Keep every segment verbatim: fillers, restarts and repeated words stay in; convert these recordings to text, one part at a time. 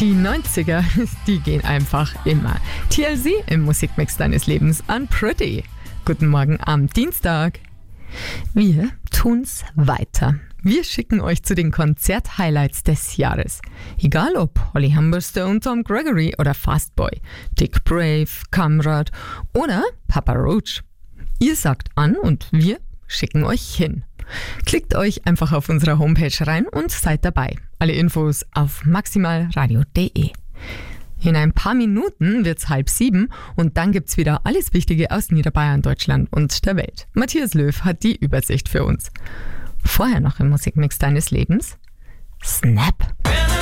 Die neunziger, die gehen einfach immer. T L C im Musikmix deines Lebens an Pretty. Guten Morgen am Dienstag. Wir tun's weiter. Wir schicken euch zu den Konzert-Highlights des Jahres. Egal ob Holly Humberstone, Tom Gregory oder Fastboy, Dick Brave, Kamrat oder Papa Roach. Ihr sagt an und wir schicken euch hin. Klickt euch einfach auf unserer Homepage rein und seid dabei. Alle Infos auf maximalradio punkt de. In ein paar Minuten wird's halb sieben und dann gibt's wieder alles Wichtige aus Niederbayern, Deutschland und der Welt. Matthias Löw hat die Übersicht für uns. Vorher noch im Musikmix deines Lebens. Snap.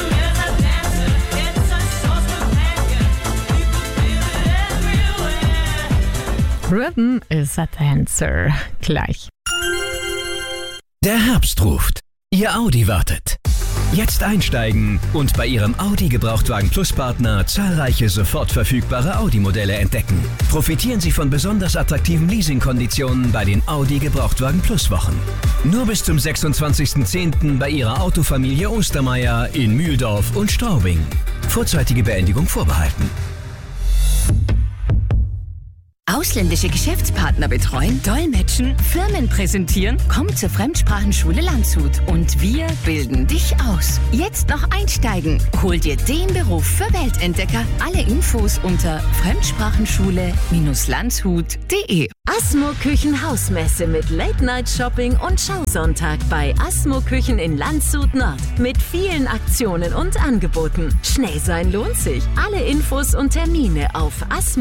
Rhythm is a dancer. Gleich. Der Herbst ruft. Ihr Audi wartet. Jetzt einsteigen und bei Ihrem Audi Gebrauchtwagen Plus Partner zahlreiche sofort verfügbare Audi-Modelle entdecken. Profitieren Sie von besonders attraktiven Leasingkonditionen bei den Audi Gebrauchtwagen Plus Wochen. Nur bis zum sechsundzwanzigsten zehnten bei Ihrer Autofamilie Ostermeier in Mühldorf und Straubing. Vorzeitige Beendigung vorbehalten. Ausländische Geschäftspartner betreuen, dolmetschen, Firmen präsentieren? Komm zur Fremdsprachenschule Landshut und wir bilden dich aus. Jetzt noch einsteigen. Hol dir den Beruf für Weltentdecker. Alle Infos unter fremdsprachenschule landshut punkt de. Asmo Küchen Hausmesse mit Late-Night-Shopping und Schausonntag bei Asmo Küchen in Landshut Nord. Mit vielen Aktionen und Angeboten. Schnell sein lohnt sich. Alle Infos und Termine auf asmo